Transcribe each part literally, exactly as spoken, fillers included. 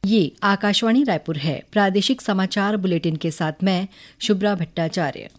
ये आकाशवाणी रायपुर है। प्रादेशिक समाचार बुलेटिन के साथ मैं शुभ्रा भट्टाचार्य।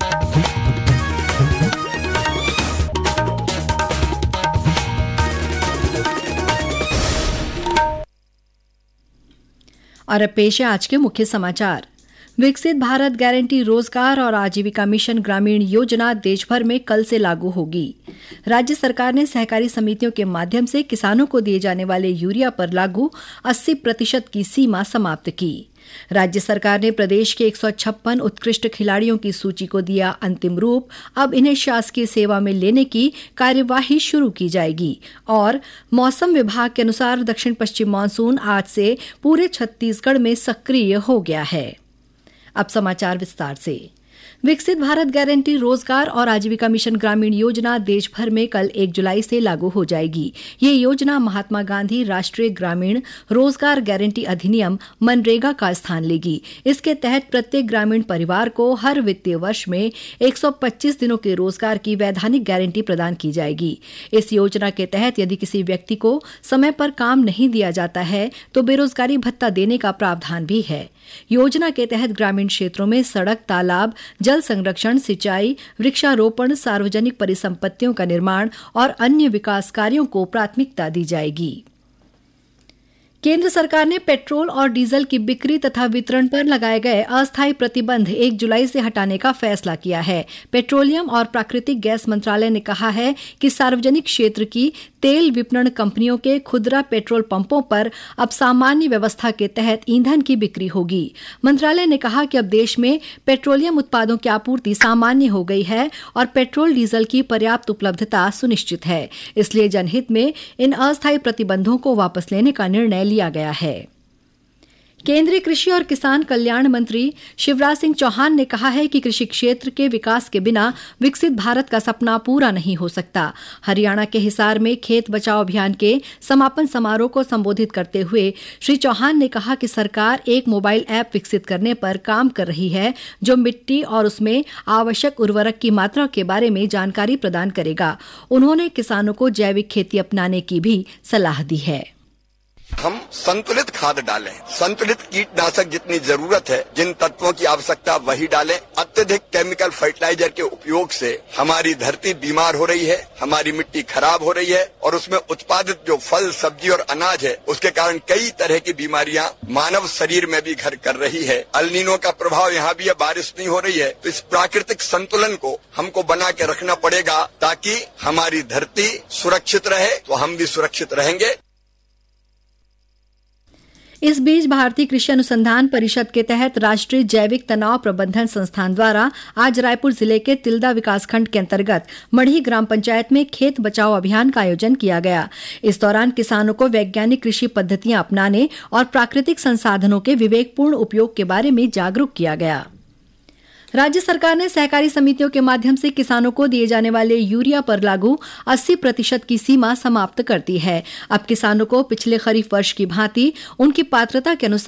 और अब पेश है आज के मुख्य समाचार। विकसित भारत गारंटी रोजगार और आजीविका मिशन ग्रामीण योजना देश भर में कल से लागू होगी। राज्य सरकार ने सहकारी समितियों के माध्यम से किसानों को दिए जाने वाले यूरिया पर लागू अस्सी प्रतिशत की सीमा समाप्त की। राज्य सरकार ने प्रदेश के एक सौ छप्पन उत्कृष्ट खिलाड़ियों की सूची को दिया अंतिम रूप। अब इन्हें शासकीय सेवा में लेने की कार्यवाही शुरू की जाएगी। और मौसम विभाग के अनुसार दक्षिण पश्चिम मानसून आज से पूरे छत्तीसगढ़ में सक्रिय हो गया है। अब समाचार विस्तार से। विकसित भारत गारंटी रोजगार और आजीविका मिशन ग्रामीण योजना देश भर में कल एक जुलाई से लागू हो जाएगी। ये योजना महात्मा गांधी राष्ट्रीय ग्रामीण रोजगार गारंटी अधिनियम मनरेगा का स्थान लेगी। इसके तहत प्रत्येक ग्रामीण परिवार को हर वित्तीय वर्ष में एक सौ पच्चीस दिनों के रोजगार की वैधानिक गारंटी प्रदान की जाएगी। इस योजना के तहत यदि किसी व्यक्ति को समय पर काम नहीं दिया जाता है तो बेरोजगारी भत्ता देने का प्रावधान भी है। योजना के तहत ग्रामीण क्षेत्रों में सड़क, तालाब, जल संरक्षण, सिंचाई, वृक्षारोपण, सार्वजनिक परिसंपत्तियों का निर्माण और अन्य विकास कार्यों को प्राथमिकता दी जाएगी। केंद्र सरकार ने पेट्रोल और डीजल की बिक्री तथा वितरण पर लगाए गए अस्थायी प्रतिबंध एक जुलाई से हटाने का फैसला किया है। पेट्रोलियम और प्राकृतिक गैस मंत्रालय ने कहा है कि सार्वजनिक क्षेत्र की तेल विपणन कंपनियों के खुदरा पेट्रोल पंपों पर अब सामान्य व्यवस्था के तहत ईंधन की बिक्री होगी। मंत्रालय ने कहा कि अब देश में पेट्रोलियम उत्पादों की आपूर्ति सामान्य हो गई है और पेट्रोल डीजल की पर्याप्त उपलब्धता सुनिश्चित है। इसलिए जनहित में इन अस्थायी प्रतिबंधों को वापस लेने का निर्णय लिया गया है। केंद्रीय कृषि और किसान कल्याण मंत्री शिवराज सिंह चौहान ने कहा है कि कृषि क्षेत्र के विकास के बिना विकसित भारत का सपना पूरा नहीं हो सकता। हरियाणा के हिसार में खेत बचाओ अभियान के समापन समारोह को संबोधित करते हुए श्री चौहान ने कहा कि सरकार एक मोबाइल ऐप विकसित करने पर काम कर रही है जो मिट्टी और उसमें आवश्यक उर्वरक की मात्रा के बारे में जानकारी प्रदान करेगा। उन्होंने किसानों को जैविक खेती अपनाने की भी सलाह दी है। हम संतुलित खाद डालें, संतुलित कीटनाशक जितनी जरूरत है, जिन तत्वों की आवश्यकता वही डालें। अत्यधिक केमिकल फर्टिलाइजर के उपयोग से हमारी धरती बीमार हो रही है, हमारी मिट्टी खराब हो रही है और उसमें उत्पादित जो फल, सब्जी और अनाज है उसके कारण कई तरह की बीमारियां मानव शरीर में भी घर कर रही है। अल नीनो का प्रभाव यहाँ भी है, बारिश नहीं हो रही है, तो इस प्राकृतिक संतुलन को हमको बना के रखना पड़ेगा ताकि हमारी धरती सुरक्षित रहे तो हम भी सुरक्षित रहेंगे। इस बीच भारतीय कृषि अनुसंधान परिषद के तहत राष्ट्रीय जैविक तनाव प्रबंधन संस्थान द्वारा आज रायपुर जिले के तिल्दा विकासखंड के अंतर्गत मढ़ी ग्राम पंचायत में खेत बचाओ अभियान का आयोजन किया गया। इस दौरान किसानों को वैज्ञानिक कृषि पद्धतियां अपनाने और प्राकृतिक संसाधनों के विवेकपूर्ण उपयोग के बारे में जागरूक किया गया। राज्य सरकार ने सहकारी समितियों के माध्यम से किसानों को दिए जाने वाले यूरिया पर लागू अस्सी प्रतिशत की सीमा समाप्त कर दी है। अब किसानों को पिछले खरीफ वर्ष की भांति उनकी पात्रता के अनुसार